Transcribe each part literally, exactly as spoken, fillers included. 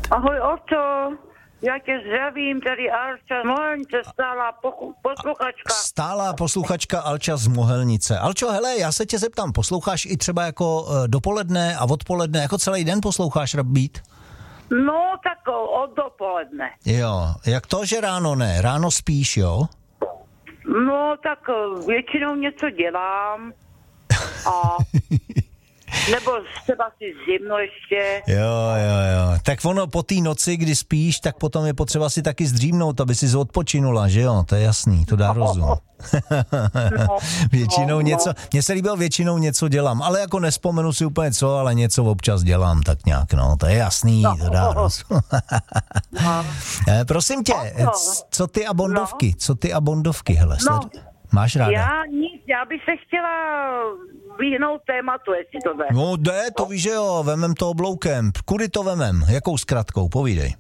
Ahoj, Oto. Já tě zdravím, tady Alča z Mohelnice, stálá pochu- posluchačka. Stálá posluchačka Alča z Mohelnice. Alčo, hele, já se tě zeptám, posloucháš i třeba jako uh, dopoledne a odpoledne, jako celý den posloucháš Rap Beat? No, tak od dopoledne. Jo, jak to, že ráno ne? Ráno spíš, jo? No, tak většinou něco dělám a nebo třeba si zimno ještě. Jo, jo, jo. Tak ono po té noci, kdy spíš, tak potom je potřeba si taky zdřímnout, aby si odpočinula, že jo? To je jasný, to dá rozum. No, většinou no, něco, mně se líbilo, většinou něco dělám, ale jako nespomenu si úplně co, ale něco občas dělám, tak nějak, no, to je jasný, no, to dá rozum. no. Prosím tě, co ty a bondovky, co ty a bondovky, hele, No. máš ráda? Já nic, já bych se chtěla vyhnout tématu, jestli to jde. No jde, to víš, že jo, vemem to obloukem. Kudy to vemem? Jakou zkratkou? Povídej.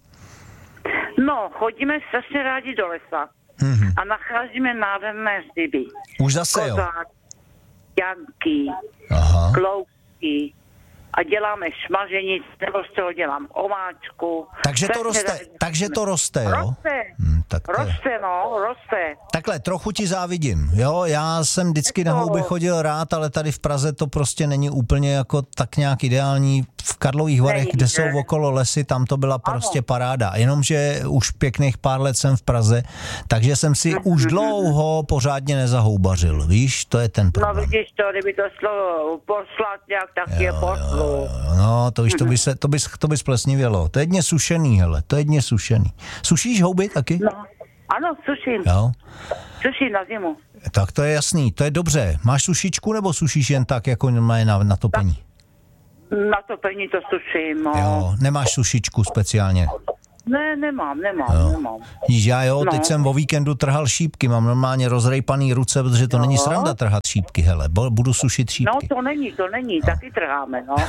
No, chodíme strašně rádi do lesa Mm-hmm. a nacházíme nádherné zdyby. Už zase, jo? Kozák, ťanky, Aha. kloubky a děláme šmaženic, nebo z toho dělám omáčku. Takže to Strašně roste, rádi takže to roste, jo? Roste, Hm, tak to je. roste, no, roste. Takhle, trochu ti závidím, jo, já jsem vždycky na houby chodil rád, ale tady v Praze to prostě není úplně jako tak nějak ideální. V Karlových Varech, Není, kde že? jsou okolo lesy, tam to byla prostě Ano. paráda. Jenomže už pěkných pár let jsem v Praze, takže jsem si už dlouho pořádně nezahoubařil, víš, to je ten No problém. vidíš to, kdyby to šlo poslat nějak, tak je poslu. No, to víš, to by se, to bys, to bys plesnivělo. To je jedně sušený, hele, to je jedně sušený. Sušíš houby taky? No, ano, suším, Jo. suším na zimu. Tak to je jasný, to je dobře. Máš sušičku nebo sušíš jen tak, jako má na, na topení? Na topení to suším, no. Jo, nemáš sušičku speciálně. Ne, nemám, nemám, Jo. nemám. Víš, já jo, No. teď jsem o víkendu trhal šípky, mám normálně rozrejpaný ruce, protože to Jo. není sranda trhat šípky, hele, bo- budu sušit No šípky. to není, to není, taky trháme, no.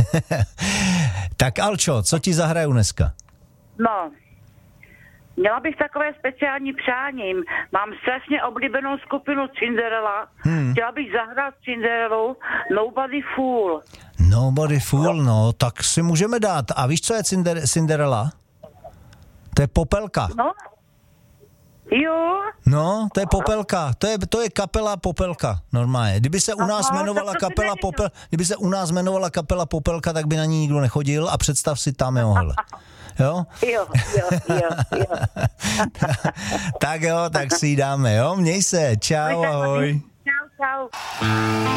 Tak Alčo, co ti zahraju dneska? No, měla bych takové speciální přání. Mám strašně oblíbenou skupinu Cinderella. Hmm. Chtěla bych zahrát Cinderellu Nobody Fool. Nobody Fool, no, tak si můžeme dát. A víš, co je Cinder- Cinderella? To je popelka. No? Jo? No, to je popelka, to je, to je kapela Popelka, normálně. Kdyby se u nás Aha, jmenovala tak to si kapela nevěděl. Popel, kdyby se u nás jmenovala kapela Popelka, tak by na ní nikdo nechodil a představ si tam, jo, hele. Jo? Jo, jo, jo, jo. Tak jo, tak si ji dáme, jo? Měj se, čau, ahoj. Čau, čau.